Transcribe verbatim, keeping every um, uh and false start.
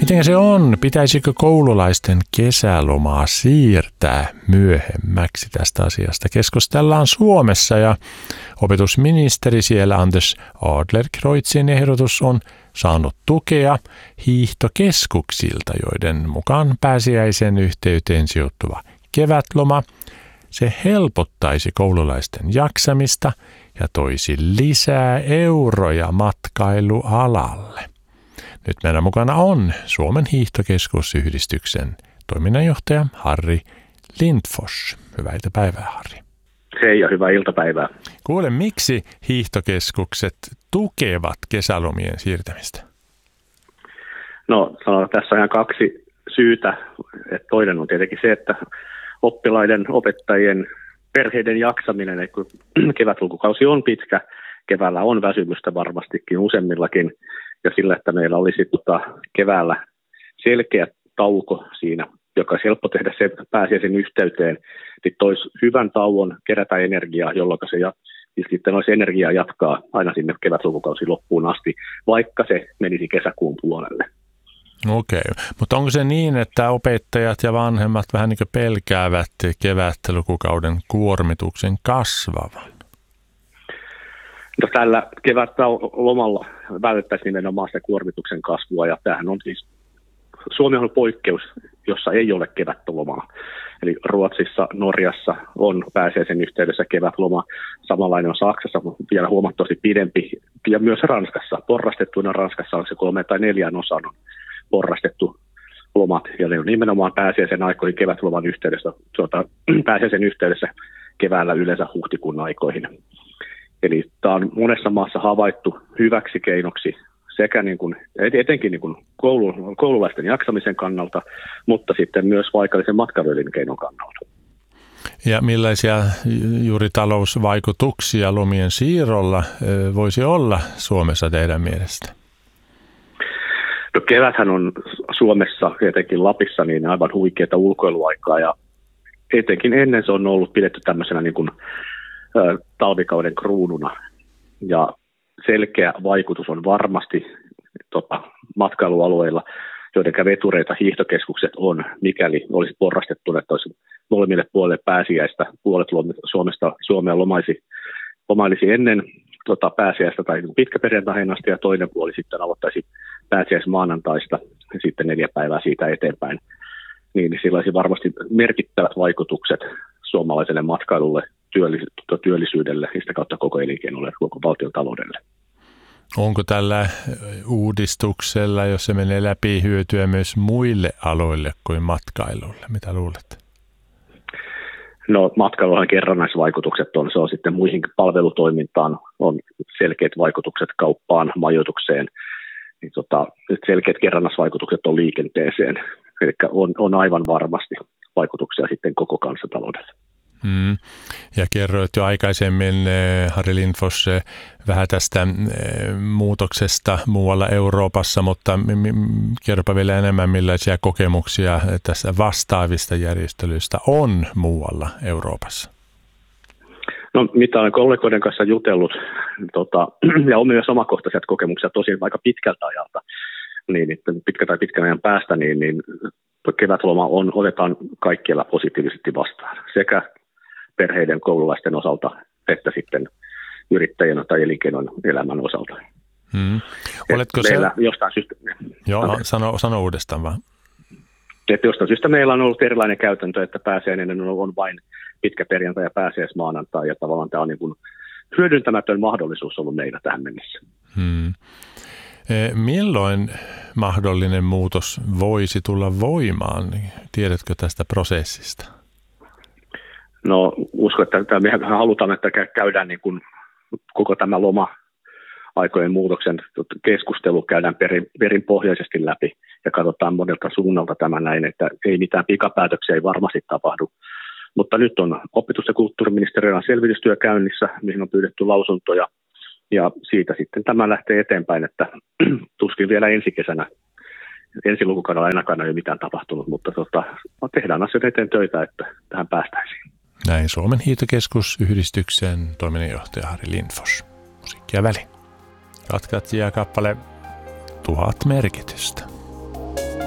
Miten se on? Pitäisikö koululaisten kesälomaa siirtää myöhemmäksi? Tästä asiasta keskustellaan Suomessa ja opetusministeri siellä Anders Adlercreutzin ehdotus on saanut tukea hiihtokeskuksilta, joiden mukaan pääsiäisen yhteyteen sijoittuva kevätloma se helpottaisi koululaisten jaksamista ja toisi lisää euroja matkailualalle. Nyt meidän mukana on Suomen hiihtokeskusyhdistyksen toiminnanjohtaja Harri Lindfors. Hyvää iltapäivää, Harri. Hei ja hyvää iltapäivää. Kuule, miksi hiihtokeskukset tukevat kesälomien siirtämistä? No, sanon, tässä on ihan kaksi syytä. Et toinen on tietenkin se, että oppilaiden, opettajien, perheiden jaksaminen, että kun kevätlukukausi on pitkä, keväällä on väsymystä varmastikin useimmillakin, ja sillä, että meillä olisi tota, keväällä selkeä tauko siinä, joka olisi helppo tehdä se pääsiäisen yhteyteen, niin toisi hyvän tauon, kerätä energiaa, jolloin se ja, sitten olisi energiaa jatkaa aina sinne kevätlukukausi loppuun asti, vaikka se menisi kesäkuun puolelle. Okei, mutta onko se niin, että opettajat ja vanhemmat vähän niin kuin pelkäävät kevätlukukauden kuormituksen kasvavan? No, tällä kevätlomalla vältettäisiin nimenomaan sitä kuormituksen kasvua, ja tämähän on siis, Suomi on poikkeus, jossa ei ole kevätlomaa. Eli Ruotsissa, Norjassa on pääsiäisen yhteydessä kevätloma, samanlainen on Saksassa, mutta vielä huomattavasti pidempi, ja myös Ranskassa, porrastettuina Ranskassa on se kolme tai neljän osan on porrastettu lomat, ja ne on nimenomaan pääsiäisen aikoihin kevätloman yhteydessä, tuota, pääsiäisen yhteydessä keväällä yleensä huhtikuun aikoihin. Eli tämä on monessa maassa havaittu hyväksi keinoksi sekä niin kuin, etenkin niin kuin koulu, koululaisten jaksamisen kannalta, mutta sitten myös paikallisen matkailuelinkeinon kannalta. Ja millaisia juuri talousvaikutuksia lomien siirrolla voisi olla Suomessa teidän mielestä? No, keväthän on Suomessa, etenkin Lapissa, niin aivan huikeaa ulkoiluaikaa, ja etenkin ennen se on ollut pidetty tämmöisenä niin kuin talvikauden kruununa, ja selkeä vaikutus on varmasti tota, matkailualueilla, joiden vetureita hiihtokeskukset on, mikäli olisi porrastettu, että olisi molemmille puolille pääsiäistä, puolet Suomesta, Suomea lomaisi, lomailisi ennen tota, pääsiäistä tai pitkäperjantaina asti, ja toinen puoli sitten aloittaisi pääsiäismaanantaista ja sitten neljä päivää siitä eteenpäin, niin sillä olisi varmasti merkittävät vaikutukset suomalaiselle matkailulle, työllisyydelle ja sitä kautta koko elinkeinolle, koko valtion taloudelle. Onko tällä uudistuksella, jos se menee läpi, hyötyä myös muille aloille kuin matkailulle? Mitä luulet? No, matkailuhan kerrannaisvaikutukset on, se on sitten muihin palvelutoimintaan, on selkeät vaikutukset kauppaan, majoitukseen, niin tota, selkeät kerrannaisvaikutukset on liikenteeseen, eli on, on aivan varmasti vaikutuksia sitten koko kansantaloudelle. Mm. Ja kerroit jo aikaisemmin, Harri Lindfors, vähän tästä muutoksesta muualla Euroopassa, mutta kerropa vielä enemmän, millaisia kokemuksia tässä vastaavista järjestelyistä on muualla Euroopassa? No, mitä olen kollegoiden kanssa jutellut, tota, ja on myös omakohtaisia kokemuksia tosin aika pitkältä ajalta, niin pitkä tai pitkän ajan päästä, niin, niin kevätloma on, otetaan kaikkialla positiivisesti vastaan, sekä perheiden, koululaisten osalta, että sitten yrittäjän tai elinkeinon elämän osalta. Hmm. Oletko se... Jostain syystä... Joo, sano, sano uudestaan vaan. Että jostain syystä meillä on ollut erilainen käytäntö, että pääsiäinen on vain pitkä perjantai ja pääsiäismaanantai, ja tavallaan tämä on niin kuin hyödyntämätön mahdollisuus ollut meillä tähän mennessä. Hmm. Milloin mahdollinen muutos voisi tulla voimaan? Tiedätkö tästä prosessista? No, uskon, että me halutaan, että käydään niin kuin koko tämä loma-aikojen muutoksen keskustelu käydään perin, perinpohjaisesti läpi ja katsotaan monelta suunnalta tämä näin, että ei mitään pikapäätöksiä ei varmasti tapahdu. Mutta nyt on opetus- ja kulttuuriministeriön selvitystyö käynnissä, mihin on pyydetty lausuntoja, ja siitä sitten tämä lähtee eteenpäin, että tuskin vielä ensi kesänä, ensi lukukaudella ainakaan ei ole mitään tapahtunut, mutta tota, tehdään asioita eteen töitä, että tähän päästäisiin. Näin Suomen hiihtokeskusyhdistyksen toiminnanjohtaja Harri Lindfors. Musiikkia väliin. Jatkat ja kappale Tuhat merkitystä.